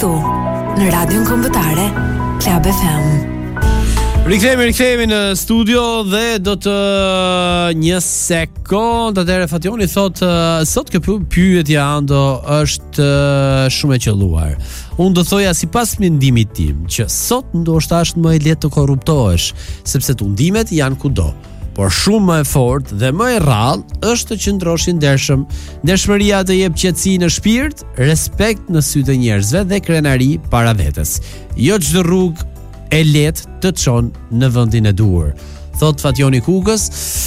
këtu në Radion Kombëtare Club FM. Rikthehemi në studio dhe do të një sekond atëherë Fationi thot sot kjo pyetja ando është shumë e qelluar. Unë do thoja sipas mendimit tim që sot ndoshta është më e lehtë të korruptohesh, sepse tundimet janë kudo. Por shumë më e fortë dhe më e rrallë është të qëndrosh i ndershëm. Ndershmëria të jep qetësi në shpirt, respekt në sy të njerëzve dhe krenari para vetes. Jo çdo rrugë e lehtë të çon në vendin e duhur. Thot Fationi Kukës.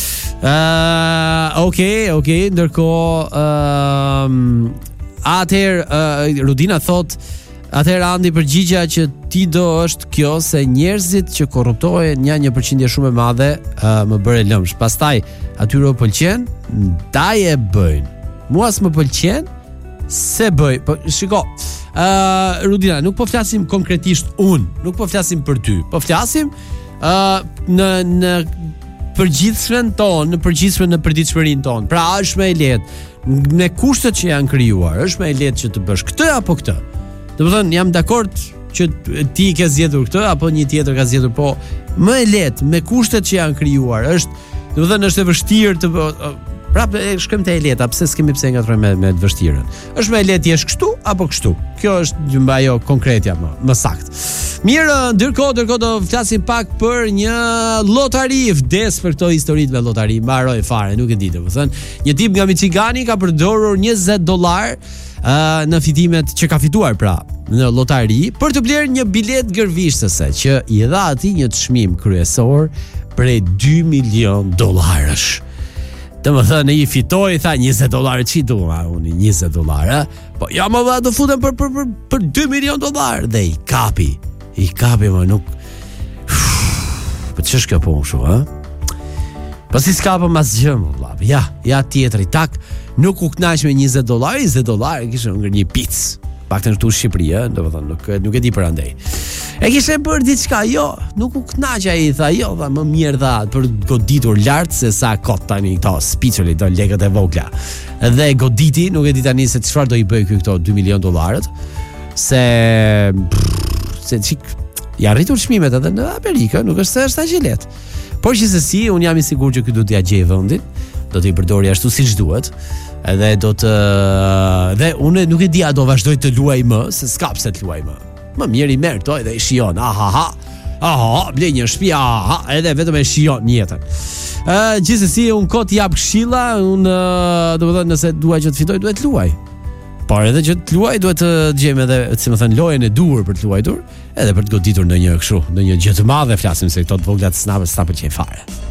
Okej, ndërkohë Rudina thot atëherë Andi përgjigja që ti do është kjo se njerëzit që korruptohen janë një përqindje shumë e madhe, më bëre lëmsh. Pastaj atyre u pëlqen, ndaj e bëjnë. Mua s'më pëlqen, se bëj. Po shiko, Rudina, nuk po flasim konkretisht unë, nuk po flasim për ty, po flasim në përgjithshmen tonë, në përditshmërinë tonë. Pra është më e lehtë me kushtet që janë krijuar, është më e lehtë që të bësh këtë apo këtë. Domethënë jam dakord që ti ke zgjedhur këtë apo një tjetër ka zgjedhur, po më e lehtë me kushtet që janë krijuar. Domethënë është e vështirë të prapë shkojmë te e lehta, pse s'kemi pse ngatrojmë me të vështirën. Është më e lehtë jesh kështu apo kështu. Kjo është ajo konkretja më saktë. Mirë, ndërkohë do flasim pak për një llotari. Vdes për këto historitë me llotari, mbaroj fare, nuk e di domethënë. Një tip nga Michigani ka përdorur $20 në fitimet që ka fituar pra në lotari për të blerë një bilet gërvishtëse që i dha atij një çmim kryesor prej $2 milion. Domethënë i fitoi, tha $20 ç'i dua unë $20. Po ja më do futem për $2 milion dhe i kapi më nuk. Po ç'është kjo punë kështu, ha? Po si skapëm asgjë, vëlla. Ja tjetri tak. Nuk u kënaq me $20 kishte ngër një picë. Paktën këtu në Shqipëri, domethënë nuk e di për andej. E kishte bërë diçka, nuk u kënaq ai, tha, dha më mirë dha për goditur lart se sa kot tani këto spicoli do lekët e vogla. Dhe goditi, nuk e di tani se çfarë do i bëj këto $2 milion, se çik ja rritur çmimet edhe në Amerikë, nuk është se është aq e lehtë. Por gjithsesi, un jam i sigurt që ky do t'ia gjej vendin, do t'i përdori ashtu siç duhet. Edhe do të dhe unë nuk e di a do vazhdoj të luaj më, se s'ka pse të luaj më. Më mirë i merr këto dhe i shijon. Blej një shtëpi, edhe vetëm e shijon jetën. Gjithsesi un kot jap këshilla, domethënë nëse dua që të fitoj, duhet të luaj. Por edhe që të luaj duhet të gjejmë edhe, si më thënë, lojën e duhur për të luajtur, edhe për të goditur në një gjë të madhe, flasim se këto të vogla të s'na pëlqejnë fare.